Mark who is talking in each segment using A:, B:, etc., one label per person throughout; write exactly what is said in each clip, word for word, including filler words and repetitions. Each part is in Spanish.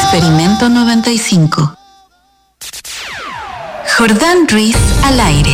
A: Experimento noventa y cinco. Jordán Ruiz al aire.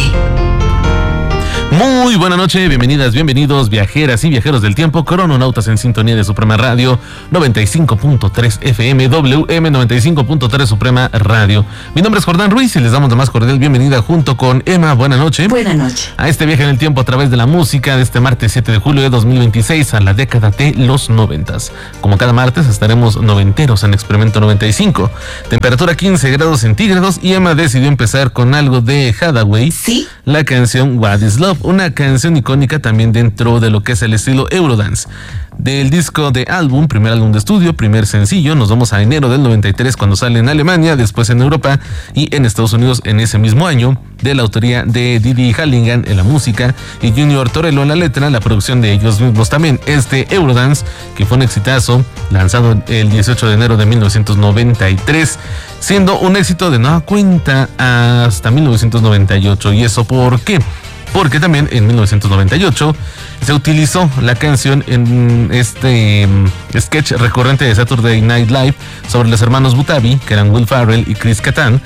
B: Muy buena noche, bienvenidas, bienvenidos, viajeras y viajeros del tiempo, crononautas en sintonía de Suprema Radio noventa y cinco punto tres F M, W M noventa y cinco punto tres Suprema Radio. Mi nombre es Jordán Ruiz y les damos la más cordial bienvenida junto con Emma. Buena noche.
A: Buena noche.
B: A este viaje en el tiempo a través de la música de este martes siete de julio de dos mil veintiséis a la década de los noventas. Como cada martes estaremos noventeros en Experimento noventa y cinco. Temperatura quince grados centígrados y Emma decidió empezar con algo de Hathaway.
A: Sí.
B: La canción What is Love, una canción icónica también dentro de lo que es el estilo Eurodance. Del disco de álbum, primer álbum de estudio, primer sencillo, nos vamos a enero del noventa y tres cuando sale en Alemania, después en Europa y en Estados Unidos en ese mismo año, de la autoría de Didi Halligan en la música y Junior Torello en la letra, la producción de ellos mismos también. Este Eurodance, que fue un exitazo, lanzado el dieciocho de enero de mil novecientos noventa y tres, siendo un éxito de nueva cuenta hasta mil novecientos noventa y ocho. ¿Y eso por qué? Porque también en mil novecientos noventa y ocho se utilizó la canción en este um, sketch recurrente de Saturday Night Live sobre los hermanos Butabi, que eran Will Ferrell y Chris Kattan,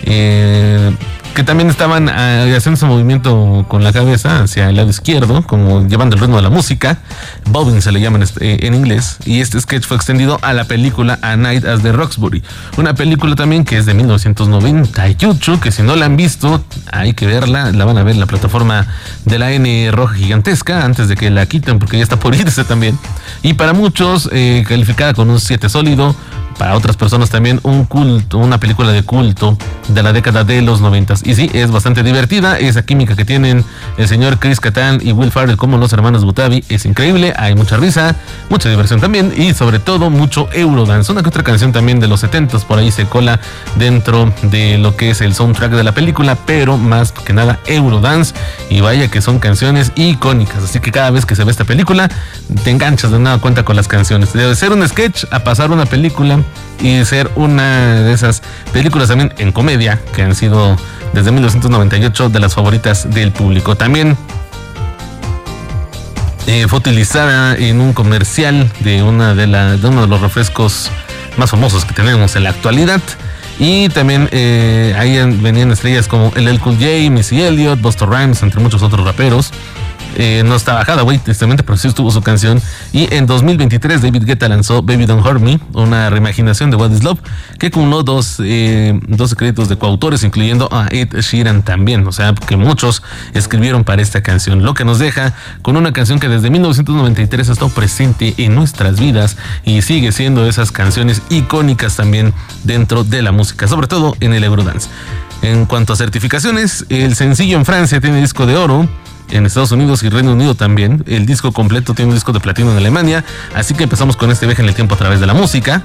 B: eh, que también estaban uh, haciendo ese movimiento con la cabeza hacia el lado izquierdo, como llevando el ritmo de la música. Bobbing se le llama en, este, en inglés. Y este sketch fue extendido a la película A Night at the Roxbury, una película también que es de mil novecientos noventa y ocho, que si no la han visto hay que verla. La van a ver en la plataforma de la N roja gigantesca antes de que la quiten, porque ya está por irse también. Y para muchos eh, calificada con un siete sólido. Para otras personas también un culto, una película de culto de la década de los noventas. Y sí, es bastante divertida. Esa química que tienen el señor Chris Kattan y Will Ferrell como los hermanos Butabi es increíble. Hay mucha risa, mucha diversión también y sobre todo mucho Eurodance. Una que otra canción también de los setentas por ahí se cola dentro de lo que es el soundtrack de la película, pero más que nada Eurodance. Y vaya que son canciones icónicas. Así que cada vez que se ve esta película te enganchas de nada cuenta con las canciones. Debe ser un sketch a pasar una película y ser una de esas películas también en comedia que han sido desde mil novecientos noventa y ocho de las favoritas del público. También eh, fue utilizada en un comercial de, una de, la, de uno de los refrescos más famosos que tenemos en la actualidad. Y también eh, ahí venían estrellas como L L Cool J, Missy Elliott, Busta Rhymes, entre muchos otros raperos. Eh, no estaba Hathaway, tristemente, pero sí estuvo su canción. Y en dos mil veintitrés David Guetta lanzó Baby Don't Hurt Me, una reimaginación de What is Love, que acumuló dos, eh, dos créditos de coautores, incluyendo a Ed Sheeran también. O sea, que muchos escribieron para esta canción, lo que nos deja con una canción que desde mil novecientos noventa y tres ha estado presente en nuestras vidas y sigue siendo esas canciones icónicas también dentro de la música, sobre todo en el Eurodance. En cuanto a certificaciones, el sencillo en Francia tiene disco de oro, en Estados Unidos y Reino Unido también. El disco completo tiene un disco de platino en Alemania. Así que empezamos con este viaje en el tiempo a través de la música,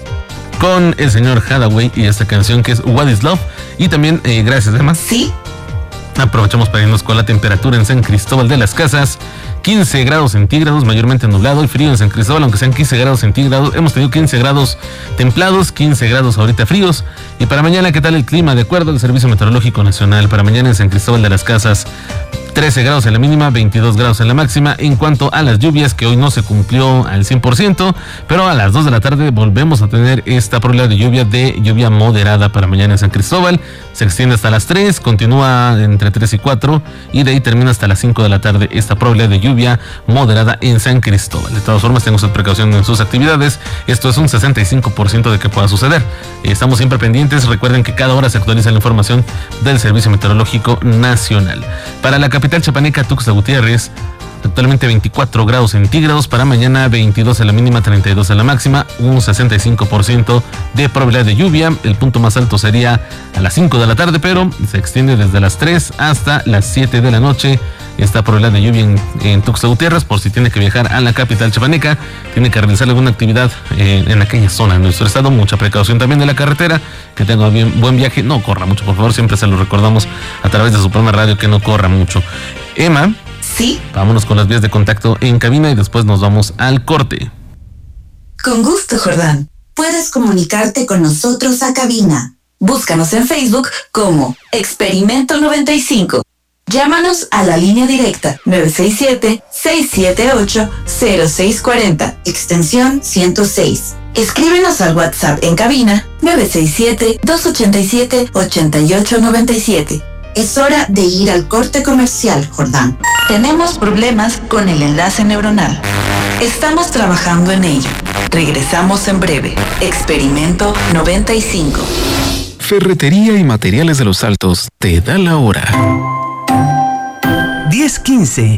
B: con el señor Hathaway y esta canción que es What is Love. Y también, eh, gracias Emma.
A: Sí.
B: Aprovechamos para irnos con la temperatura en San Cristóbal de las Casas. quince grados centígrados, mayormente nublado y frío en San Cristóbal, aunque sean quince grados centígrados. Hemos tenido quince grados templados, quince grados ahorita fríos. Y para mañana, ¿qué tal el clima? De acuerdo al Servicio Meteorológico Nacional, para mañana en San Cristóbal de las Casas, trece grados en la mínima, veintidós grados en la máxima. En cuanto a las lluvias, que hoy no se cumplió al cien por ciento, pero a las dos de la tarde volvemos a tener esta probabilidad de lluvia, de lluvia moderada para mañana en San Cristóbal. Se extiende hasta las tres, continúa entre tres y cuatro y de ahí termina hasta las cinco de la tarde esta probabilidad de lluvia moderada en San Cristóbal. De todas formas, tengan precaución en sus actividades. Esto es un sesenta y cinco por ciento de que pueda suceder. Estamos siempre pendientes. Recuerden que cada hora se actualiza la información del Servicio Meteorológico Nacional. Para la capital chapaneca, Tuxtla Gutiérrez, actualmente veinticuatro grados centígrados, para mañana veintidós en la mínima, treinta y dos en la máxima, un sesenta y cinco por ciento de probabilidad de lluvia. El punto más alto sería a las cinco de la tarde, pero se extiende desde las tres hasta las siete de la noche. Esta probabilidad de lluvia en, en Tuxtla Gutiérrez, por si tiene que viajar a la capital chapaneca, tiene que realizar alguna actividad eh, en aquella zona, en nuestro estado. Mucha precaución también de la carretera, que tenga bien, buen viaje, no corra mucho, por favor, siempre se lo recordamos a través de su programa radio que no corra mucho. Emma.
A: Sí.
B: Vámonos con las vías de contacto en cabina y después nos vamos al corte.
A: Con gusto, Jordán. Puedes comunicarte con nosotros a cabina. Búscanos en Facebook como Experimento noventa y cinco. Llámanos a la línea directa nueve seis siete, seis siete ocho, cero seis cuatro cero, extensión ciento seis. Escríbenos al WhatsApp en cabina nueve seis siete, dos ocho siete, ocho ocho nueve siete. Es hora de ir al corte comercial, Jordán. Tenemos problemas con el enlace neuronal. Estamos trabajando en ello. Regresamos en breve. Experimento noventa y cinco.
C: Ferretería y Materiales de los Altos te da la hora.
D: diez quince.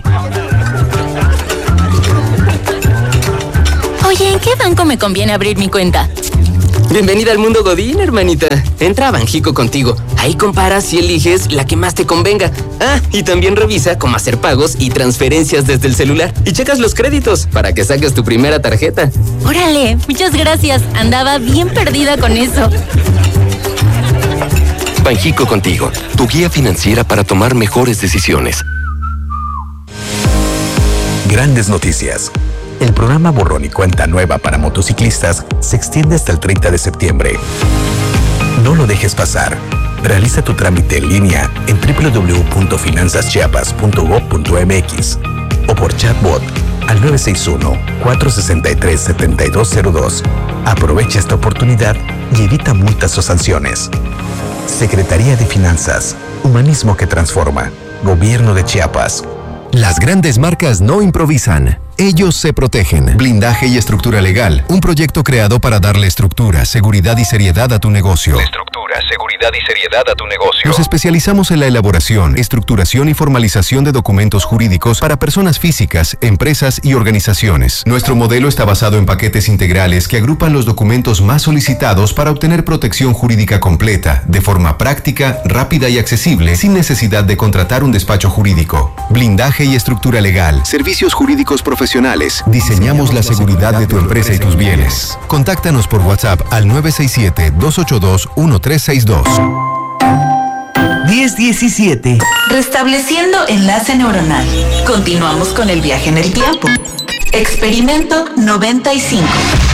E: Oye, ¿en qué banco me conviene abrir mi cuenta?
F: Bienvenida al mundo Godín, hermanita. Entra a Banjico Contigo. Ahí comparas y eliges la que más te convenga. Ah, y también revisa cómo hacer pagos y transferencias desde el celular. Y checas los créditos para que saques tu primera tarjeta.
E: Órale, muchas gracias. Andaba bien perdida con eso.
G: Banjico Contigo, tu guía financiera para tomar mejores decisiones.
H: Grandes noticias. El programa Borrón y Cuenta Nueva para motociclistas se extiende hasta el treinta de septiembre. No lo dejes pasar. Realiza tu trámite en línea en doble u doble u doble u punto finanzas chiapas punto gob punto m x o por chatbot al nueve seis uno, cuatro seis tres, siete dos cero dos. Aprovecha esta oportunidad y evita multas o sanciones. Secretaría de Finanzas. Humanismo que transforma. Gobierno de Chiapas.
I: Las grandes marcas no improvisan. Ellos se protegen. Blindaje y estructura legal. Un proyecto creado para darle estructura, seguridad y seriedad a tu negocio.
J: Estructura, seguridad y seriedad a tu negocio.
I: Nos especializamos en la elaboración, estructuración y formalización de documentos jurídicos para personas físicas, empresas y organizaciones. Nuestro modelo está basado en paquetes integrales que agrupan los documentos más solicitados para obtener protección jurídica completa, de forma práctica, rápida y accesible, sin necesidad de contratar un despacho jurídico. Blindaje y estructura legal. Servicios jurídicos profesionales. Diseñamos la seguridad de tu empresa y tus bienes. Contáctanos por WhatsApp al nueve seis siete, dos ocho dos, uno tres seis dos.
D: diez diecisiete.
A: Restableciendo enlace neuronal. Continuamos con el viaje en el tiempo. Experimento noventa y cinco.